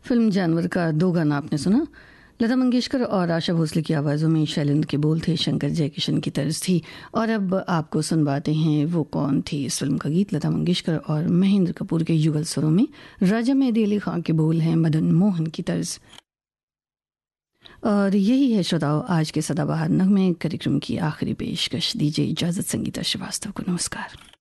Film जानवर का दो गाना आपने सुना। लता मंगेशकर और आशा भोसले की आवाज़ों में शैलेंद्र के बोल थे, शंकर जयकिशन की तर्ज थी। और अब आपको सुनवाते हैं वो कौन थी इस फिल्म का गीत। लता मंगेशकर और महेंद्र कपूर के युगल स्वरों में राजा मेहदी अली खां के बोल हैं मदन मोहन की तर्ज। और यही है श्रोताओं आज के सदाबहार नगमे कार्यक्रम की आखिरी पेशकश। दीजिए इजाज़त संगीता श्रीवास्तव को। नमस्कार।